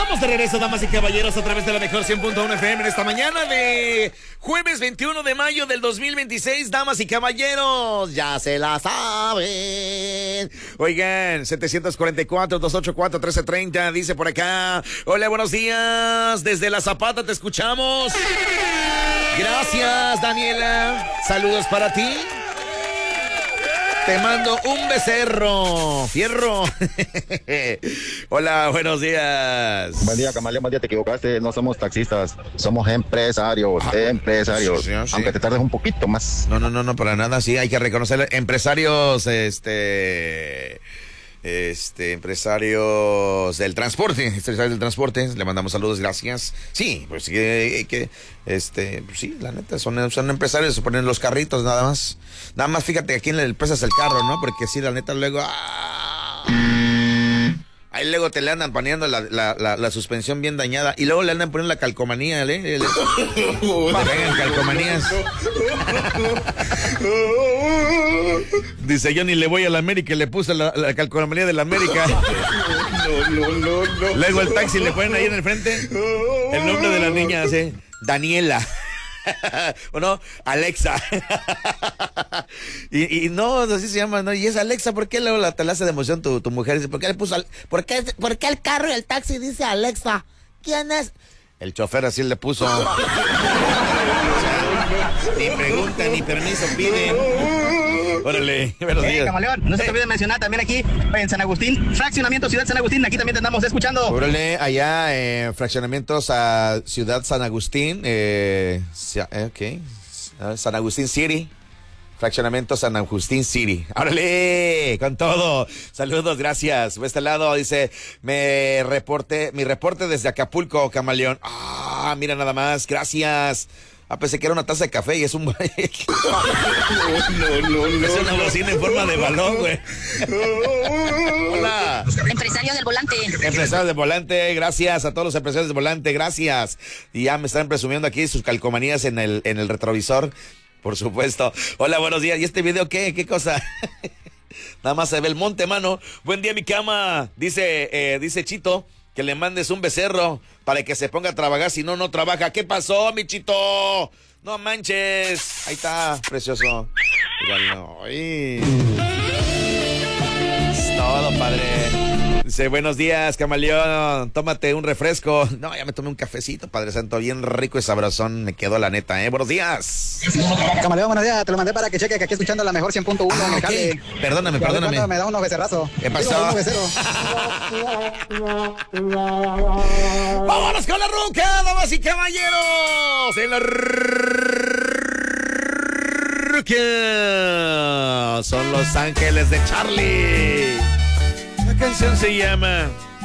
Estamos de regreso, damas y caballeros, a través de la mejor 100.1 FM en esta mañana de jueves 21 de mayo del 2026. Damas y caballeros, ya se la saben. Oigan, 744-284-1330, dice por acá. Hola, buenos días. Desde La Zapata te escuchamos. Gracias, Daniela. Saludos para ti. Te mando un becerro, fierro. Hola, buenos días. Buen día, Camaleón, buen día, te equivocaste, no somos taxistas, somos empresarios, empresarios, sí. aunque te tardes un poquito más. No, para nada, sí, hay que reconocer empresarios, empresarios del transporte, le mandamos saludos, gracias. Sí, pues sí, la neta, son empresarios, se ponen los carritos nada más, fíjate a quién le prestas el carro, ¿no? Porque sí, la neta, luego, ahí luego te le andan poniendo la suspensión bien dañada y luego le andan poniendo la calcomanía, le pegan calcomanías. Dice, yo ni le voy a la América y le puse la calcomanía de la América. No. Luego el taxi le ponen ahí en el frente el nombre de la niña, así, Daniela. ¿O no? Alexa. y no, así se llama, ¿no? Y es Alexa, ¿por qué luego te la hace de emoción tu mujer? Dice, ¿por qué le puso ¿por qué el carro y el taxi dice Alexa? ¿Quién es? El chofer así le puso. O sea, ni pregunta, ni permiso pide. Órale, buenos días. Camaleón, no se te olvide mencionar también aquí en San Agustín, Fraccionamiento Ciudad San Agustín, aquí también te andamos escuchando. Órale, allá Fraccionamientos a Ciudad San Agustín, San Agustín City. Fraccionamiento San Agustín City. ¡Órale! Con todo. Saludos, gracias. De este lado dice, mi reporte desde Acapulco, Camaleón. Mira nada más, gracias. Pensé que era una taza de café y es un... No. Es una bocina en forma de balón, güey. Hola. Empresario del volante. Empresario del volante, gracias a todos los empresarios del volante, gracias. Y ya me están presumiendo aquí sus calcomanías en el retrovisor, por supuesto. Hola, buenos días. ¿Y este video qué? ¿Qué cosa? Nada más se ve el monte, mano. Buen día, mi cama. Dice Chito que le mandes un becerro para que se ponga a trabajar, si no trabaja. ¿Qué pasó, mi Chito? No manches. Ahí está, precioso. Igual no. Es todo, padre. Dice, buenos días, Camaleón. Tómate un refresco. No, ya me tomé un cafecito, Padre Santo. Bien rico y sabrosón. Me quedó la neta, Buenos días. Camaleón, buenos días. Te lo mandé para que cheque que aquí escuchando la mejor 100.1 en el cable. Perdóname. Me da unos becerrazos. ¿Qué pasó? ¡Vámonos con la ruca, damas y caballeros! En la ruca son Los Ángeles de Charlie. La canción se llama